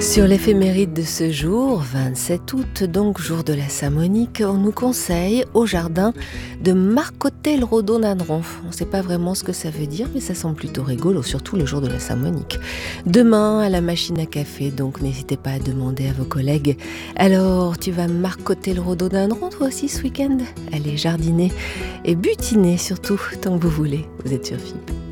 Sur l'éphéméride de ce jour, 27 août, donc jour de la Saint-Monique, on nous conseille au jardin de marcoter le rhododendron. On ne sait pas vraiment ce que ça veut dire, mais ça semble plutôt rigolo, surtout le jour de la Saint-Monique. Demain, à la machine à café, donc n'hésitez pas à demander à vos collègues. Alors, tu vas marcoter le rhododendron toi aussi ce week-end? Allez jardiner et butiner surtout, tant que vous voulez. Vous êtes sur FIP.